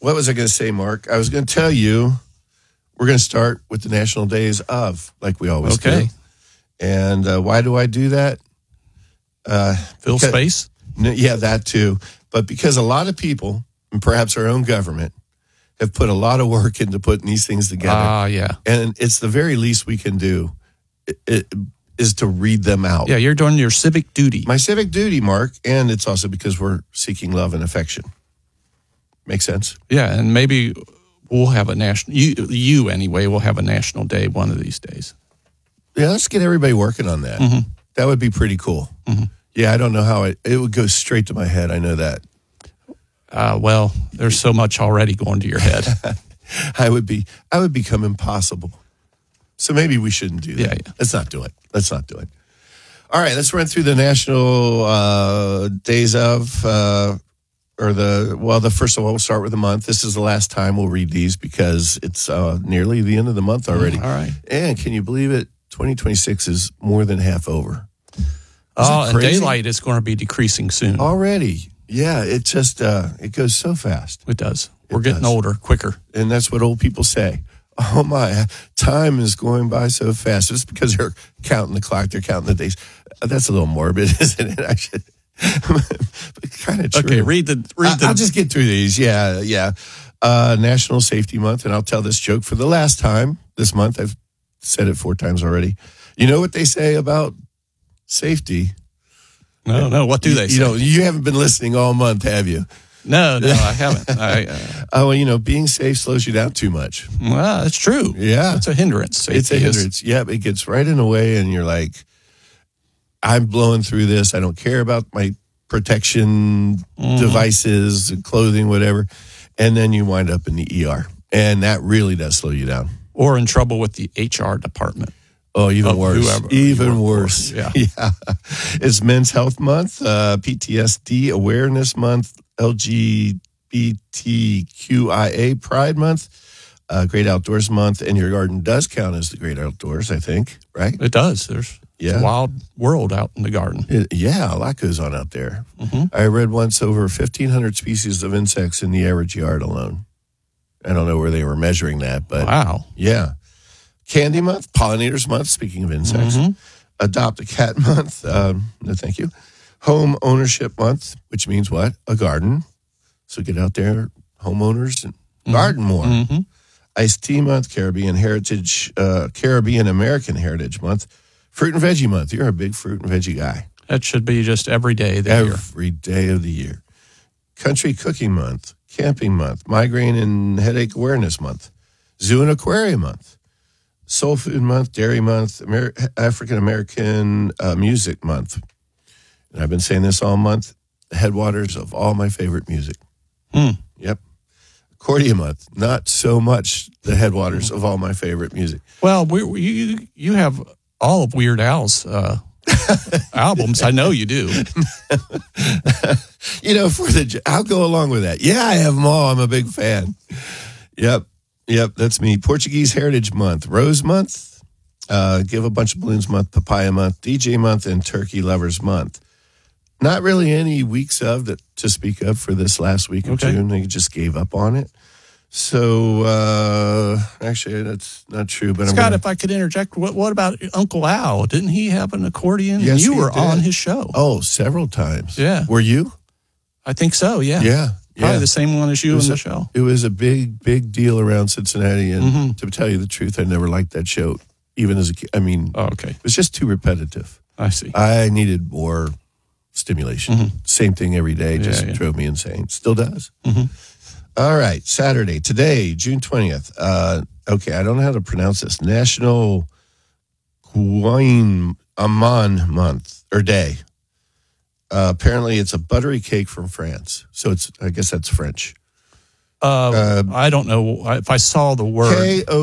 What was I going to say, Mark? I was going to tell you we're going to start with the national days of, like we always do. And why do I do that? Fill space? Yeah, that too. But because a lot of people, and perhaps our own government, have put a lot of work into putting these things together. Yeah. And it's the very least we can do is to read them out. Yeah, you're doing your civic duty. My civic duty, Mark, and it's also because we're seeking love and affection. Make sense? Yeah, and maybe we'll have a national, you anyway, will have a national day one of these days. Yeah, let's get everybody working on that. Mm-hmm. That would be pretty cool. Mm-hmm. Yeah, I don't know how it would go straight to my head. I know that. Well, there's so much already going to your head. I would become impossible. So maybe we shouldn't do that. Yeah. Let's not do it. All right, let's run through the national days of, first of all, we'll start with the month. This is the last time we'll read these because it's nearly the end of the month already. All right. And can you believe it? 2026 is more than half over. And daylight is going to be decreasing soon. Already. Yeah, it just, it goes so fast. It does. We're getting older, quicker. And that's what old people say. Oh my, time is going by so fast. It's because they're counting the clock, they're counting the days. That's a little morbid, isn't it? I should, kind of true. Okay, read the. I'll just get through these. Yeah. National Safety Month, and I'll tell this joke for the last time this month. I've said it 4 times already. You know what they say about safety? No. What do they say? You haven't been listening all month, have you? No, I haven't. Being safe slows you down too much. Well, that's true. Yeah. It's a hindrance. It's a hindrance. Yeah, it gets right in the way, and you're like, I'm blowing through this. I don't care about my protection devices, clothing, whatever. And then you wind up in the ER. And that really does slow you down. Or in trouble with the HR department. Oh, even worse. Even worse. Yeah. It's Men's Health Month, PTSD Awareness Month, LGBTQIA Pride Month, Great Outdoors Month, and your garden does count as the Great Outdoors, I think, right? It does. It's a wild world out in the garden. A lot goes on out there. Mm-hmm. I read once over 1,500 species of insects in the average yard alone. I don't know where they were measuring that, but wow. Yeah. Candy Month, Pollinators Month, speaking of insects. Mm-hmm. Adopt a Cat Month, no thank you. Home Ownership Month, which means what? A garden. So get out there, homeowners, and garden more. Mm-hmm. Iced Tea Month, Caribbean American Heritage Month, Fruit and Veggie Month. You're a big fruit and veggie guy. That should be just every day of the year. Every day of the year. Country Cooking Month, Camping Month, Migraine and Headache Awareness Month, Zoo and Aquarium Month, Soul Food Month, Dairy Month, African American Music Month. And I've been saying this all month, the headwaters of all my favorite music. Yep. Accordion Month, not so much the headwaters of all my favorite music. Well, you have all of Weird Al's albums. I know you do. I'll go along with that. Yeah, I have them all. I'm a big fan. Yep, that's me. Portuguese Heritage Month, Rose Month, Give a Bunch of Balloons Month, Papaya Month, DJ Month, and Turkey Lovers Month. Not really any weeks to speak of for this last week of June. They just gave up on it. So, actually, that's not true. But Scott, if I could interject, what about Uncle Al? Didn't he have an accordion? Yes, you were did. on his show. Oh, several times. Yeah. Were you? I think so, yeah. Yeah. Probably the same one as you on the show. It was a big, big deal around Cincinnati. And to tell you the truth, I never liked that show, even as a kid. I mean, it was just too repetitive. I see. I needed more stimulation. Same thing every day just drove me insane. Still does. All right, Saturday, today, June 20th. I don't know how to pronounce this. National Queen Amman Month, or Day. Apparently, it's a buttery cake from France. So I guess that's French. I don't know if I saw the word.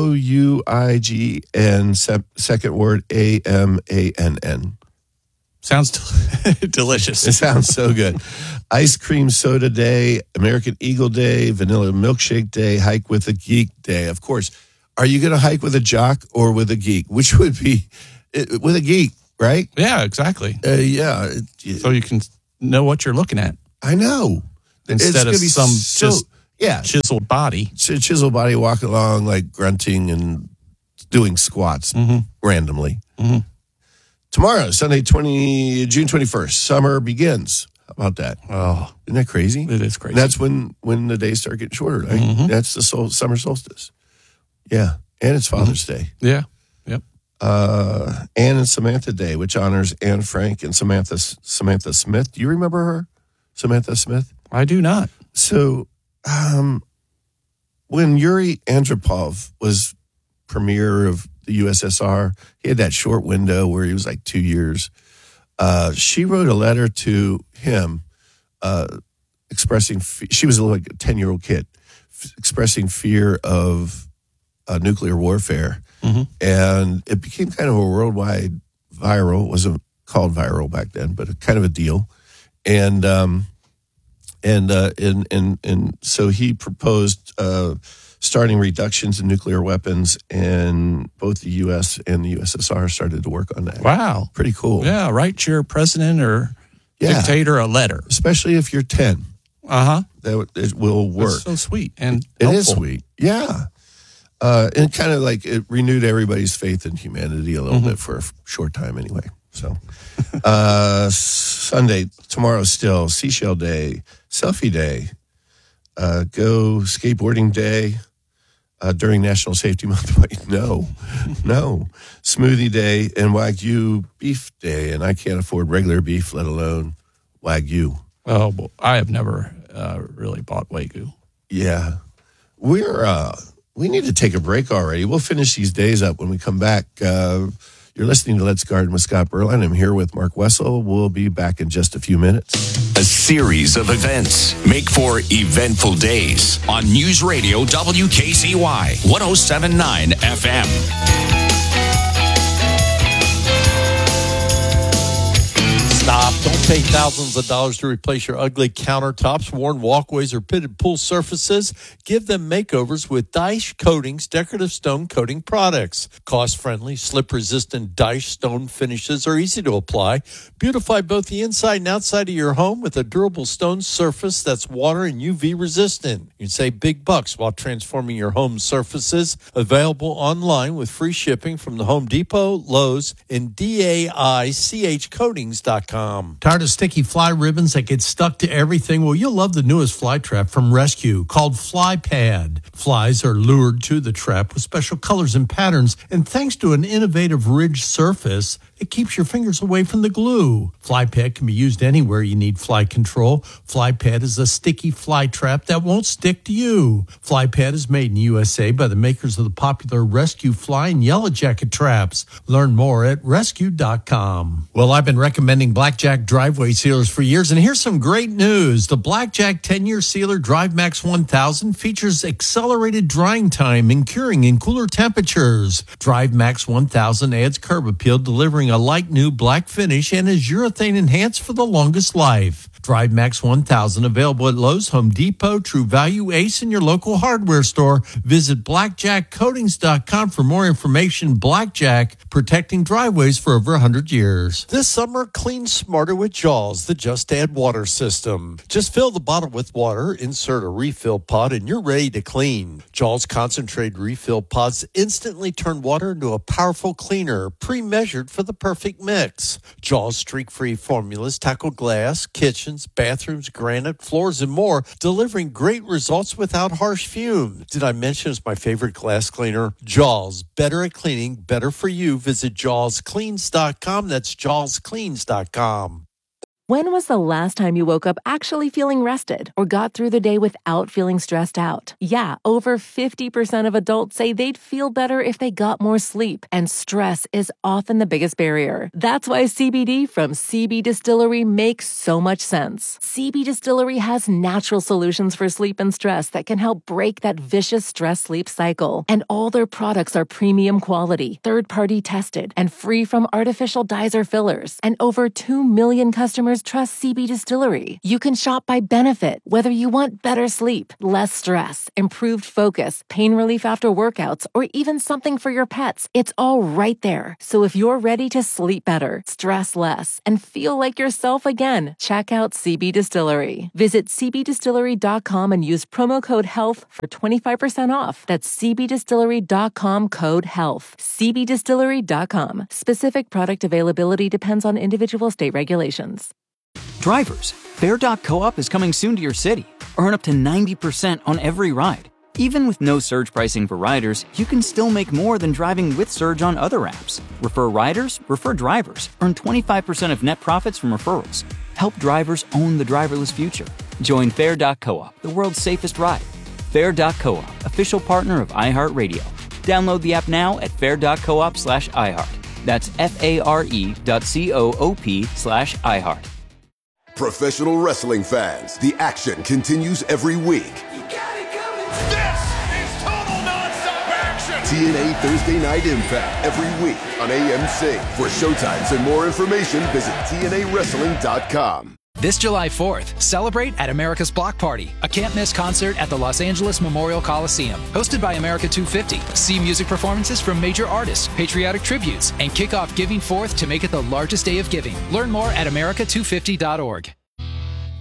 Kouign, second word, AMANN. Sounds delicious. It sounds so good. Ice Cream Soda Day, American Eagle Day, Vanilla Milkshake Day, Hike with a Geek Day. Of course, are you going to hike with a jock or with a geek? Which would be with a geek, right? Yeah, exactly. Yeah. So you can know what you're looking at. I know. Instead of Yeah. chiseled body. Chisel body walking along, like grunting and doing squats randomly. Tomorrow, Sunday, June 21st, summer begins. How about that? Oh, Isn't that crazy? it is crazy. And that's when the days start getting shorter, right? That's the summer solstice. Yeah. And it's Father's Day. Yeah. Yep. Anne and Samantha Day, which honors Anne Frank and Samantha Smith. Do you remember her? Samantha Smith? I do not. So when Yuri Andropov was premier of the USSR, he had that short window where he was like 2 years. She wrote a letter to him expressing, she was like a 10-year-old kid, expressing fear of nuclear warfare. And it became kind of a worldwide viral. It wasn't called viral back then, but kind of a deal. And so he proposed starting reductions in nuclear weapons, and both the U.S. and the USSR started to work on that. Wow. Pretty cool. Yeah, write your president or dictator a letter. Especially if you're 10. That it will work. That's so sweet and It is helpful. sweet. Yeah. And kind of like it renewed everybody's faith in humanity a little bit for a short time anyway. So Sunday, tomorrow still, Seashell Day, Selfie Day, Go Skateboarding Day during National Safety Month. Wait, no. Smoothie Day and Wagyu Beef Day. And I can't afford regular beef, let alone Wagyu. Oh, well, I have never really bought Wagyu. Yeah. We need to take a break already. We'll finish these days up when we come back. You're listening to Let's Garden with Scott Berline. I'm here with Mark Wessel. We'll be back in just a few minutes. A series of events make for eventful days on News Radio WKCY 107.9 FM. Stop. Don't pay thousands of dollars to replace your ugly countertops, worn walkways, or pitted pool surfaces. Give them makeovers with Dyche Coatings decorative stone coating products. Cost-friendly, slip-resistant Dyche stone finishes are easy to apply. Beautify both the inside and outside of your home with a durable stone surface that's water and UV resistant. You can save big bucks while transforming your home surfaces. Available online with free shipping from the Home Depot, Lowe's, and DAICHcoatings.com. Tired of sticky fly ribbons that get stuck to everything? Well, you'll love the newest fly trap from Rescue called Fly Pad. Flies are lured to the trap with special colors and patterns, and thanks to an innovative ridged surface, it keeps your fingers away from the glue. Fly Pad can be used anywhere you need fly control. Fly Pad is a sticky fly trap that won't stick to you. Fly Pad is made in USA by the makers of the popular Rescue Fly and Yellow Jacket traps. Learn more at rescue.com. Well, I've been recommending Blackjack driveway sealers for years, and here's some great news. The Blackjack 10-year sealer Drive Max 1000 features accelerated drying time and curing in cooler temperatures. Drive Max 1000 adds curb appeal, delivering a light new black finish, and is urethane enhanced for the longest life. Drive Max 1000 available at Lowe's, Home Depot, True Value, Ace, and your local hardware store. Visit blackjackcoatings.com for more information. Blackjack, protecting driveways for over 100 years. This summer, clean smarter with Jaws, the Just Add Water system. Just fill the bottle with water, insert a refill pod, and you're ready to clean. Jaws concentrated refill pods instantly turn water into a powerful cleaner, pre-measured for the perfect mix. Jaws streak-free formulas tackle glass, kitchens, bathrooms, granite, floors, and more, delivering great results without harsh fumes. Did I mention it's my favorite glass cleaner? Jaws, better at cleaning, better for you. Visit jawscleans.com. That's jawscleans.com. When was the last time you woke up actually feeling rested or got through the day without feeling stressed out? Yeah, over 50% of adults say they'd feel better if they got more sleep, and stress is often the biggest barrier. That's why CBD from CB Distillery makes so much sense. CB Distillery has natural solutions for sleep and stress that can help break that vicious stress-sleep cycle. And all their products are premium quality, third-party tested, and free from artificial dyes or fillers. And over 2 million customers customers trust CB Distillery. You can shop by benefit, whether you want better sleep, less stress, improved focus, pain relief after workouts, or even something for your pets. It's all right there. So if you're ready to sleep better, stress less, and feel like yourself again, check out CB Distillery. Visit cbdistillery.com and use promo code HEALTH for 25% off. That's cbdistillery.com, code HEALTH. cbdistillery.com. Specific product availability depends on individual state regulations. Drivers, Fair.coop is coming soon to your city. Earn up to 90% on every ride. Even with no surge pricing for riders, you can still make more than driving with Surge on other apps. Refer riders, refer drivers. Earn 25% of net profits from referrals. Help drivers own the driverless future. Join Fair.coop, the world's safest ride. Fair.coop, official partner of iHeartRadio. Download the app now at fair.coop/iHeart. That's FARE.coop/iHeart. Professional wrestling fans, the action continues every week. This is total nonstop action. TNA Thursday Night Impact every week on AMC. For showtimes and more information, visit TNAWrestling.com. This July 4th, celebrate at America's Block Party, a can't-miss concert at the Los Angeles Memorial Coliseum. Hosted by America 250. See music performances from major artists, patriotic tributes, and kick off Giving Forth to make it the largest day of giving. Learn more at America250.org.